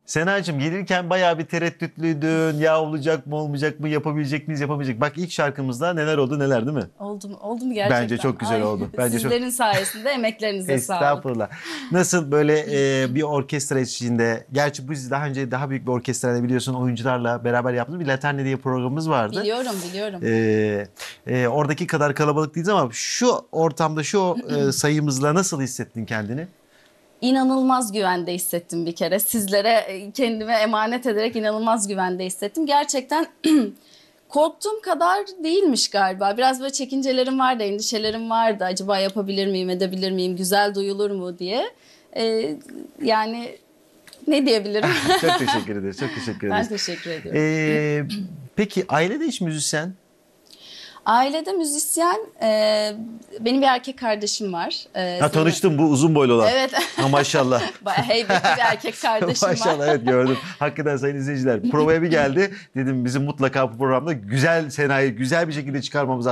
Senacığım gelirken bayağı bir tereddütlüydün. Ya olacak mı olmayacak mı, yapabilecek miyiz yapamayacak. Bak ilk şarkımızda neler oldu neler, değil mi? Oldu mu gerçekten? Bence çok güzel Ay, oldu. Bence çok. sizlerin sayesinde emeklerinize sağlık. Estağfurullah. Nasıl böyle bir orkestra eşliğinde, gerçi biz daha önce daha büyük bir orkestrada biliyorsun oyuncularla beraber yaptığımız bir Laterne diye programımız vardı. Biliyorum. Oradaki kadar kalabalık değiliz ama şu ortamda şu sayımızla nasıl hissettin kendini? İnanılmaz güvende hissettim bir kere. Sizlere kendime emanet ederek inanılmaz güvende hissettim. Gerçekten korktuğum kadar değilmiş galiba. Biraz böyle çekincelerim vardı, endişelerim vardı. Acaba yapabilir miyim, edebilir miyim, güzel duyulur mu diye. Yani ne diyebilirim? Çok teşekkür ederiz. Çok teşekkür Ben ederiz. teşekkür ediyorum. Peki ailede hiç müzisyen? Ailede müzisyen, benim bir erkek kardeşim var. Ha, tanıştım, bu uzun boylu olan. Evet. Ha, maşallah. Bayağı heybetli bir erkek kardeşim var. Maşallah, evet gördüm. Hakikaten sayın izleyiciler. Provaya bir geldi. Dedim bizim mutlaka bu programda güzel Sena'yı güzel bir şekilde çıkarmamız